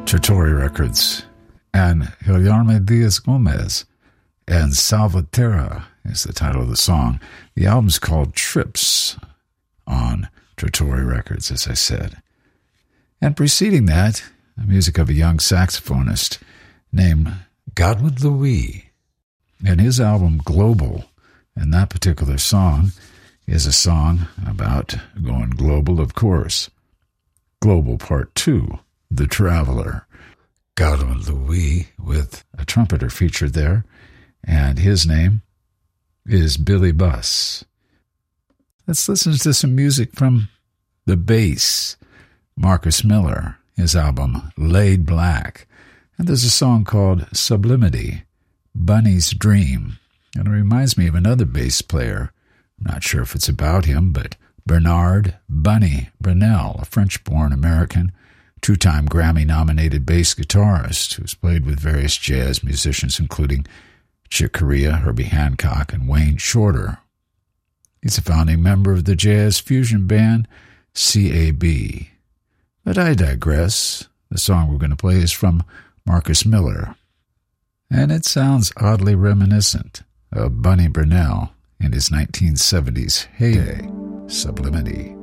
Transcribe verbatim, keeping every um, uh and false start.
Tortori Records, and Guilherme Dias Gomez, and Salvaterra is the title of the song. The album's called Trips on Tortori Records, as I said. And preceding that, the music of a young saxophonist named Godwin Louis, and his album Global. And that particular song is a song about going global, of course. Global Part two, The Traveler. Godwin Louis with a trumpeter featured there, and his name is Billy Buss. Let's listen to some music from the bass, Marcus Miller, his album Laid Black. And there's a song called Sublimity, Bunny's Dream. And it reminds me of another bass player. I'm not sure if it's about him, but Bernard Bunny Brunel, a French-born American, two-time Grammy-nominated bass guitarist who's played with various jazz musicians, including Chick Corea, Herbie Hancock, and Wayne Shorter. He's a founding member of the jazz fusion band C A B. But I digress. The song we're going to play is from Marcus Miller, and it sounds oddly reminiscent of Bunny Brunel in his nineteen seventies heyday, Sublimity.